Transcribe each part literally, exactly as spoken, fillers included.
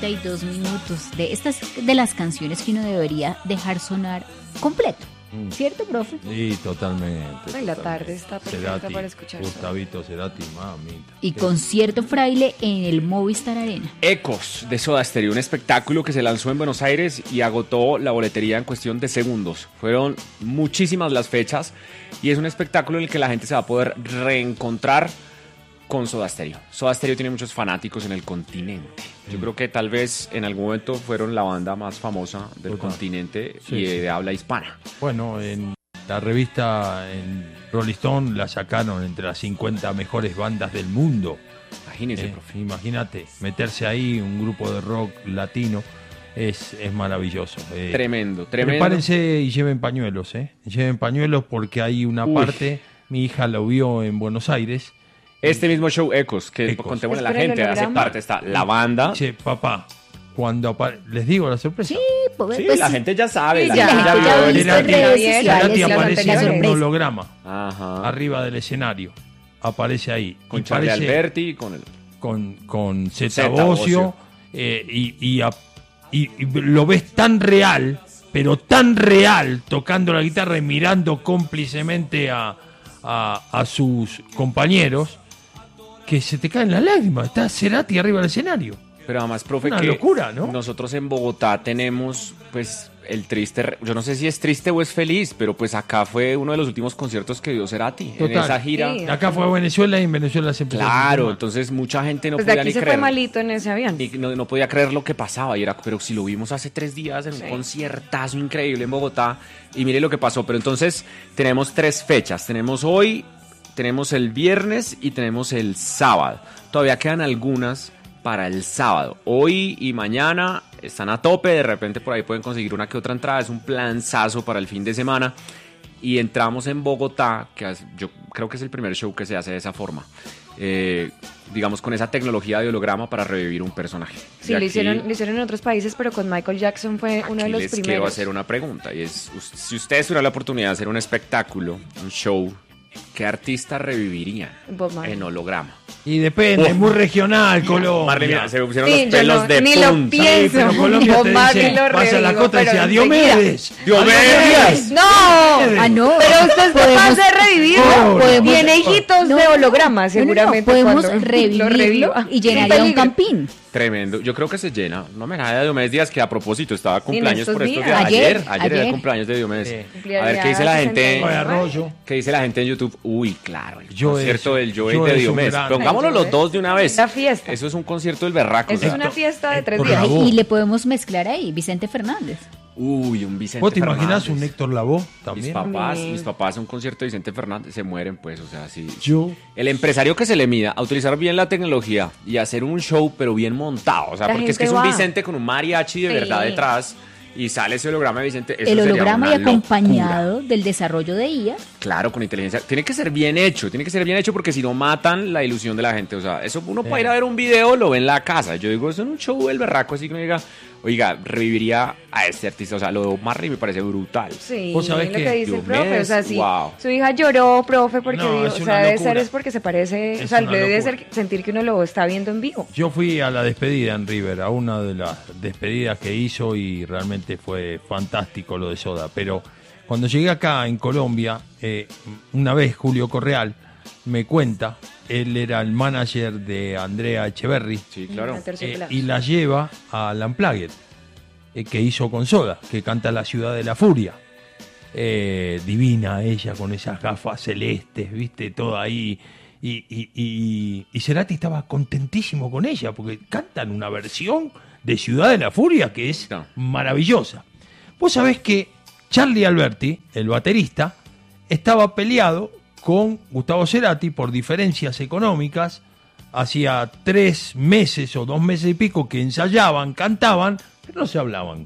treinta y dos minutos de estas de las canciones que uno debería dejar sonar completo. ¿Cierto, profe? Sí, totalmente. Ay, la tarde está perfecta Cerati, para escuchar. Gustavito Cerati, mamita. Y concierto fraile en el Movistar Arena. Ecos de Soda Stereo, un espectáculo que se lanzó en Buenos Aires y agotó la boletería en cuestión de segundos. Fueron muchísimas las fechas y es un espectáculo en el que la gente se va a poder reencontrar con Soda Stereo. Soda Stereo tiene muchos fanáticos en el continente. Yo creo que tal vez en algún momento fueron la banda más famosa del Total. continente sí, y de sí. habla hispana. Bueno, en la revista en Rolling Stone la sacaron entre las cincuenta mejores bandas del mundo. Imagínese, eh, profe. Imagínate, meterse ahí, un grupo de rock latino, es, es maravilloso. Eh, tremendo, tremendo. Prepárense y lleven pañuelos, ¿eh? Lleven pañuelos porque hay una Uy. parte, mi hija lo vio en Buenos Aires. Este mismo show Ecos, que Ecos. contémosle a la gente, hace parte, está la banda. Che, papá, cuando apare... ¿les digo la sorpresa? Sí, pues, sí pues la sí. gente ya sabe, Sí, la ya, gente ya, ya vio. Cerati aparece en un holograma, Ajá. arriba del escenario, aparece ahí. Con Charlie Alberti y con el... Con, con Zeta Bosio, eh, y, y, a, y, y lo ves tan real, pero tan real, tocando la guitarra y mirando cómplicemente a, a, a sus compañeros, que se te caen las lágrimas. Está Cerati arriba del escenario. Pero además, profe, una que locura, ¿no? Nosotros en Bogotá tenemos, pues, el triste... Yo no sé si es triste o es feliz, pero pues acá fue uno de los últimos conciertos que dio Cerati. Total. En esa gira. Sí. Acá fue a Venezuela y en Venezuela se empezó Claro, a entonces mucha gente no pues podía aquí ni se creer. fue malito en ese avión. Y no, no podía creer lo que pasaba. Y era, pero si lo vimos hace tres días en sí. un conciertazo increíble en Bogotá. Y mire lo que pasó. Pero entonces tenemos tres fechas. Tenemos hoy... Tenemos el viernes y tenemos el sábado. Todavía quedan algunas para el sábado. Hoy y mañana están a tope. De repente por ahí pueden conseguir una que otra entrada. Es un planzazo para el fin de semana. Y entramos en Bogotá, que yo creo que es el primer show que se hace de esa forma. Eh, digamos, con esa tecnología de holograma para revivir un personaje. Sí, lo hicieron, lo hicieron en otros países, pero con Michael Jackson fue uno de los les primeros. Quiero hacer una pregunta. Y es, si ustedes tuvieran la oportunidad de hacer un espectáculo, un show, ¿qué artista revivirían en holograma? Y depende, es oh. muy regional, Colombia. Marley, mira, se me pusieron sí, los pelos no, de ni punta. Lo pienso. Sí, pero Colombia Bob te Marley dice, lo vas a la revivo, costa y dice, pero a Diomedes. ¡Diomedes! ¡No! Ah, no. Pero usted es capaz de revivirlo. Oh, podemos, Tiene hijitos no, de holograma, seguramente. No, no, podemos revivirlo y llenaría un campín. Tremendo. Yo creo que se llena. No me hagas de Diomedes Díaz, que a propósito estaba cumpleaños por estos días. Ayer, ayer, ayer era el cumpleaños de Diomedes. Sí. A ver, ¿qué dice la gente? Arroyo. ¿Qué dice la gente en YouTube? Uy, claro, el Yo concierto es, del Joey de Diomedes. Pongámoslo los dos de una vez. Una fiesta. Eso es un concierto del berraco. Eso es una fiesta de tres días. Y le podemos mezclar ahí Vicente Fernández. Uy, un Vicente ¿Vos te Fernández. imaginás un Héctor Lavoe también? Mis papás, Sí. mis papás un concierto de Vicente Fernández se mueren, pues, o sea, sí. Yo. El empresario que se le mida a utilizar bien la tecnología y hacer un show, pero bien montado, o sea, La porque es que es gente un va. Vicente con un mariachi de Sí. verdad detrás y sale ese holograma de Vicente. Eso El sería holograma y una acompañado locura. del desarrollo de I A. Claro, con inteligencia. Tiene que ser bien hecho, tiene que ser bien hecho porque si no matan la ilusión de la gente. O sea, eso uno puede ir a ver un video, lo ve en la casa. Yo digo, eso en un show del berraco, así que uno diga, oiga, reviviría a este artista. O sea, lo de Marley me parece brutal. Sí, ¿Vos sabés lo qué? que dice el profe, o sea, si Wow. su hija lloró, profe, porque No, dijo, es o una sea, debe locura. ser es porque se parece, Es o sea, una debe locura. ser sentir que uno lo está viendo en vivo. Yo fui a la despedida en River, a una de las despedidas que hizo y realmente fue fantástico lo de Soda. Pero cuando llegué acá en Colombia, eh, una vez Julio Correal me cuenta, él era el manager de Andrea Echeverry, Sí, claro. eh, y la lleva a Unplugged, eh, que hizo con Soda, que canta La Ciudad de la Furia. Eh, divina ella con esas gafas celestes, viste, toda ahí. Y, y, y, y Cerati estaba contentísimo con ella, porque cantan una versión de Ciudad de la Furia que es No. maravillosa. Vos sabés que Charlie Alberti, el baterista, estaba peleado con Gustavo Cerati por diferencias económicas. Hacía tres meses o dos meses y pico que ensayaban, cantaban, pero no se hablaban.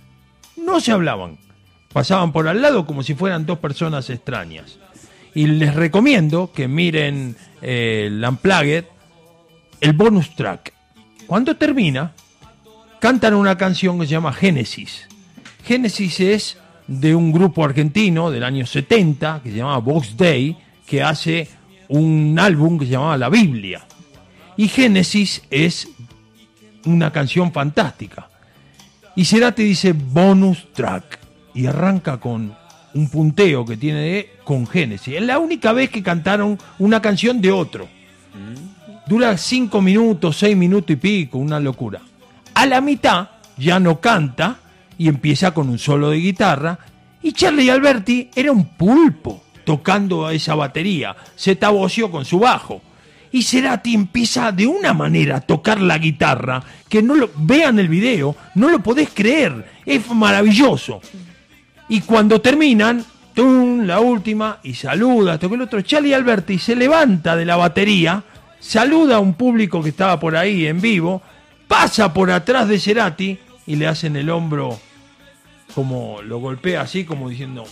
No se hablaban. Pasaban por al lado como si fueran dos personas extrañas. Y les recomiendo que miren eh, el Unplugged, el bonus track. Cuando termina, cantan una canción que se llama Génesis. Génesis es de un grupo argentino del año setenta, que se llama Vox Day, que hace un álbum que se llamaba La Biblia. Y Génesis es una canción fantástica. Y Cerati dice bonus track y arranca con un punteo que tiene de, con Génesis. Es la única vez que cantaron una canción de otro. Dura cinco minutos, seis minutos y pico, una locura. A la mitad ya no canta y empieza con un solo de guitarra. Y Charlie Alberti era un pulpo tocando a esa batería. Se taboció con su bajo. Y Cerati empieza de una manera a tocar la guitarra que no lo vean el video, no lo podés creer, es maravilloso. Y cuando terminan, ¡tum!, la última, y saluda, tocó el otro. Charlie Alberti se levanta de la batería, saluda a un público que estaba por ahí en vivo, pasa por atrás de Cerati y le hacen el hombro, como lo golpea así, como diciendo,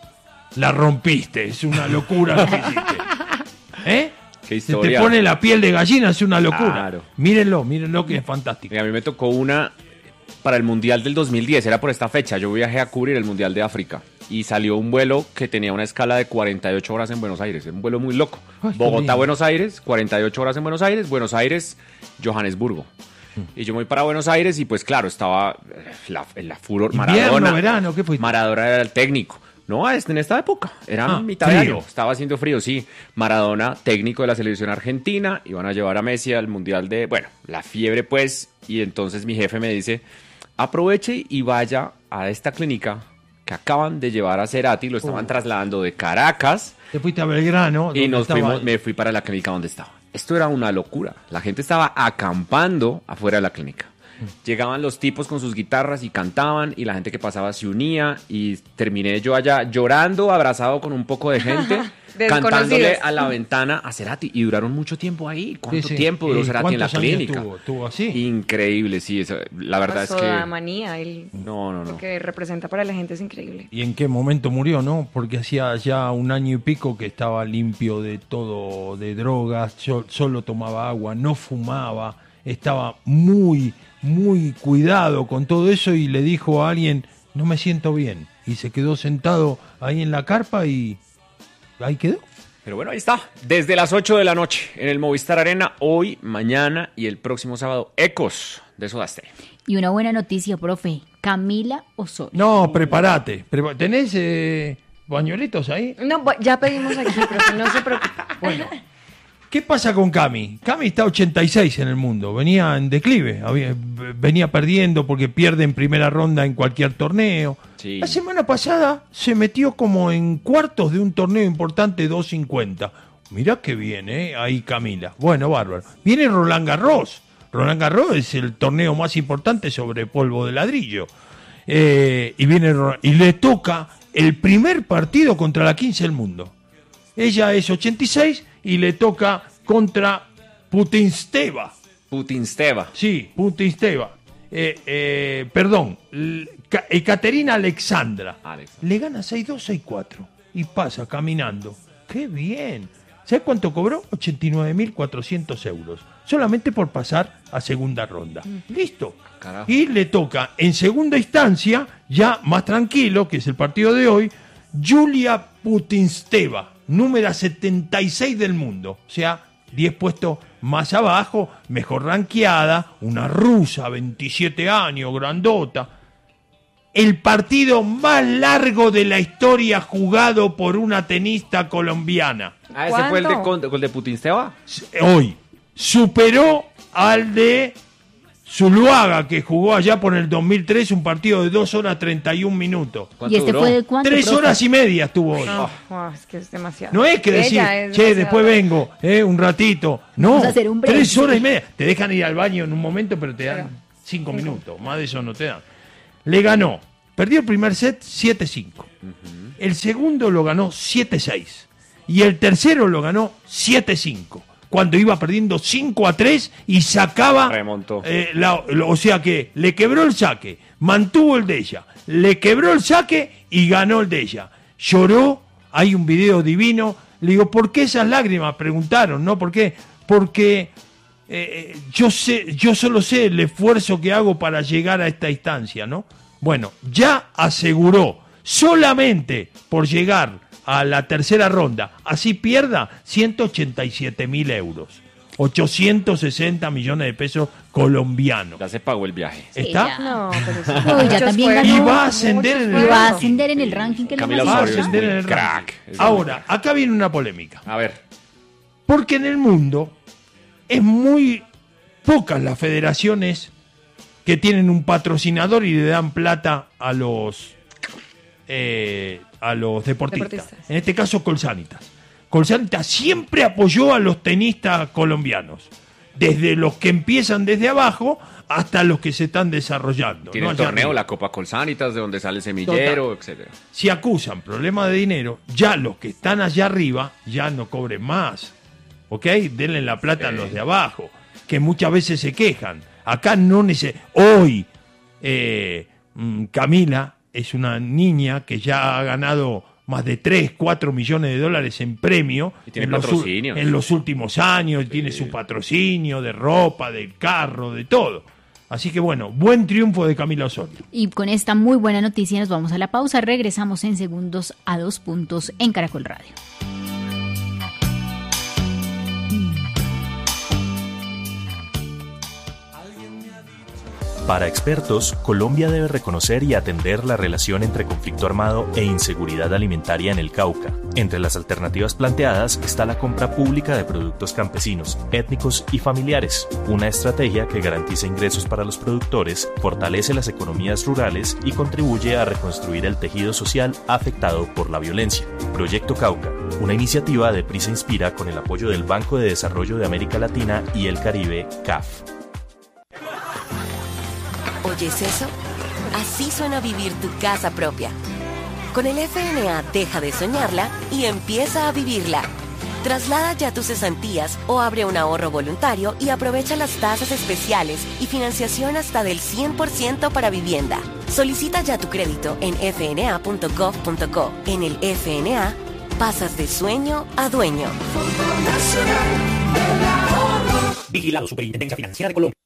la rompiste, es una locura lo que hiciste. ¿Eh? Se te pone la piel de gallina, es una locura. Claro. Mírenlo, mírenlo que es fantástico. Y a mí me tocó una para el Mundial del dos mil diez, era por esta fecha. Yo viajé a cubrir el Mundial de África y salió un vuelo que tenía una escala de cuarenta y ocho horas en Buenos Aires. Un vuelo muy loco. Ay, Bogotá, Buenos Aires, cuarenta y ocho horas en Buenos Aires, Buenos Aires, Johannesburgo. Y yo me voy para Buenos Aires y pues claro, estaba la, la furor. Invierno, Maradona, verano, ¿qué fuiste? Maradona era el técnico. No, en esta época, era ah, mitad de año, estaba haciendo frío, sí. Maradona, técnico de la selección argentina, iban a llevar a Messi al Mundial de, bueno, la fiebre pues, y entonces mi jefe me dice, aproveche y vaya a esta clínica que acaban de llevar a Cerati, lo estaban uh. trasladando de Caracas. Te fuiste a Belgrano. Y nos fuimos, me fui para la clínica donde estaba. Esto era una locura, la gente estaba acampando afuera de la clínica. Llegaban los tipos con sus guitarras y cantaban y la gente que pasaba se unía y terminé yo allá llorando, abrazado con un poco de gente, cantándole a la ventana a Cerati y duraron mucho tiempo ahí. ¿Cuánto sí, sí. tiempo duró Cerati en la clínica? Tuvo, tuvo así? Increíble, sí, eso, la verdad Pasó es que... la manía, el... no, no, no. Lo que representa para la gente es increíble. ¿Y en qué momento murió, no? Porque hacía ya un año y pico que estaba limpio de todo, de drogas, solo tomaba agua, no fumaba, estaba muy... muy cuidado con todo eso y le dijo a alguien, no me siento bien. Y se quedó sentado ahí en la carpa y ahí quedó. Pero bueno, ahí está. Desde las ocho de la noche en el Movistar Arena, hoy, mañana y el próximo sábado, Ecos de Soda Stereo. Y una buena noticia, profe. Camila Osorio. No, prepárate. Prepa- ¿Tenés eh, pañuelitos ahí? No, ya pedimos aquí, profe, no se preocupe. Bueno. ¿Qué pasa con Cami? Cami está ochenta y seis en el mundo, venía en declive, había, venía perdiendo porque pierde en primera ronda en cualquier torneo. Sí. La semana pasada se metió como en cuartos de un torneo importante dos cincuenta. Mirá qué bien, ¿eh? Ahí Camila. Bueno, bárbaro. Viene Roland Garros. Roland Garros es el torneo más importante sobre polvo de ladrillo. Eh, y, viene, y le toca el primer partido contra la quince del mundo. Ella es ochenta y seis y le toca contra Putinsteva. Putinsteva. Sí, Putinsteva. Eh, eh, perdón, Ekaterina Alexandra. Alexandra. Le gana seis dos, seis cuatro y pasa caminando. ¡Qué bien! ¿Sabes cuánto cobró? ochenta y nueve mil cuatrocientos euros. Solamente por pasar a segunda ronda. Mm. Listo. Carajo. Y le toca en segunda instancia, ya más tranquilo, que es el partido de hoy, Julia Putinsteva, número setenta y seis del mundo, o sea, diez puestos más abajo, mejor ranqueada, una rusa, veintisiete años, grandota. El partido más largo de la historia jugado por una tenista colombiana. Ah, ¿ese fue el de, el de Putinsteva? Hoy. Superó al de Zuluaga, que jugó allá por el dos mil tres, un partido de dos horas treinta y un minutos. ¿Y este duró? Fue de cuánto? Tres horas y media estuvo hoy. No, oh, es que es demasiado. No es que decir, es che, después vengo, eh, un ratito. No, Vamos a hacer un break, tres horas sí. y media. Te dejan ir al baño en un momento, pero te dan pero, cinco sí. minutos. Más de eso no te dan. Le ganó. Perdió el primer set siete cinco. Uh-huh. El segundo lo ganó siete seis. Y el tercero lo ganó siete cinco. Cuando iba perdiendo cinco a tres y sacaba... Remontó. Eh, la, lo, o sea que le quebró el saque, mantuvo el de ella, le quebró el saque y ganó el de ella. Lloró, hay un video divino. Le digo, ¿por qué esas lágrimas? Preguntaron, ¿no? ¿Por qué? Porque eh, yo sé, yo solo sé el esfuerzo que hago para llegar a esta instancia, ¿no? Bueno, ya aseguró, solamente por llegar a la tercera ronda, así pierda ciento ochenta y siete mil euros. ochocientos sesenta millones de pesos colombianos. Ya se pagó el viaje. ¿Está? Sí, No, pero sí. Uy, ya también ganó. Y va a ascender en Y el va a ranking. ascender en el ranking que le Camila Va a Osorio es ascender muy en el crack. ranking. Es muy Ahora, acá viene una polémica. A ver. Porque en el mundo es muy pocas las federaciones que tienen un patrocinador y le dan plata a los eh, a los deportistas. Deportistas. En este caso, Colsanitas. Colsanitas siempre apoyó a los tenistas colombianos, desde los que empiezan desde abajo hasta los que se están desarrollando. Tiene ¿no? el Allá torneo, arriba. la Copa Colsanitas, de donde sale el semillero, etcétera. Si acusan problemas de dinero, ya los que están allá arriba ya no cobren más. ¿Ok? Denle la plata a los de abajo, que muchas veces se quejan. Acá no necesita. Hoy, eh, mm, Camila es una niña que ya ha ganado más de tres, cuatro millones de dólares en premio. Y tiene en los, u- patrocinios. en los últimos años, tiene su patrocinio de ropa, del carro, de todo. Así que bueno, buen triunfo de Camila Osorio. Y con esta muy buena noticia nos vamos a la pausa. Regresamos en segundos a Dos Puntos en Caracol Radio. Para expertos, Colombia debe reconocer y atender la relación entre conflicto armado e inseguridad alimentaria en el Cauca. Entre las alternativas planteadas está la compra pública de productos campesinos, étnicos y familiares, una estrategia que garantiza ingresos para los productores, fortalece las economías rurales y contribuye a reconstruir el tejido social afectado por la violencia. Proyecto Cauca, una iniciativa de Prisa Inspira con el apoyo del Banco de Desarrollo de América Latina y el Caribe, C A F. ¿Oyes eso? Así suena vivir tu casa propia. Con el F N A deja de soñarla y empieza a vivirla. Traslada ya tus cesantías o abre un ahorro voluntario y aprovecha las tasas especiales y financiación hasta del cien por ciento para vivienda. Solicita ya tu crédito en f n a punto gov punto co. En el F N A, pasas de sueño a dueño. Vigilado Superintendencia Financiera de Colombia.